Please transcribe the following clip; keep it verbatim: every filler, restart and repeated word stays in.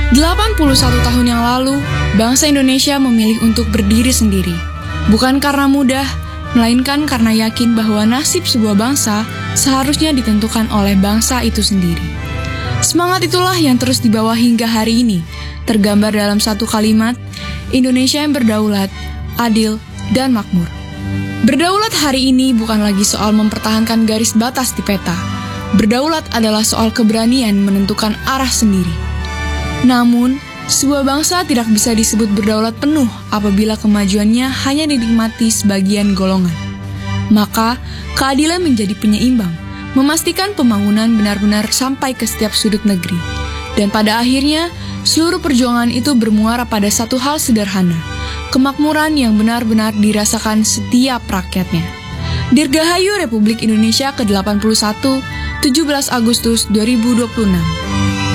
delapan puluh satu tahun yang lalu, bangsa Indonesia memilih untuk berdiri sendiri. Bukan karena mudah, melainkan karena yakin bahwa nasib sebuah bangsa seharusnya ditentukan oleh bangsa itu sendiri. Semangat itulah yang terus dibawa hingga hari ini, tergambar dalam satu kalimat, Indonesia yang berdaulat, adil, dan makmur. Berdaulat hari ini bukan lagi soal mempertahankan garis batas di peta. Berdaulat adalah soal keberanian menentukan arah sendiri. Namun, sebuah bangsa tidak bisa disebut berdaulat penuh apabila kemajuannya hanya dinikmati sebagian golongan. Maka, keadilan menjadi penyeimbang, memastikan pembangunan benar-benar sampai ke setiap sudut negeri. Dan pada akhirnya, seluruh perjuangan itu bermuara pada satu hal sederhana, kemakmuran yang benar-benar dirasakan setiap rakyatnya. Dirgahayu Republik Indonesia ke delapan puluh satu, tujuh belas Agustus dua ribu dua puluh enam.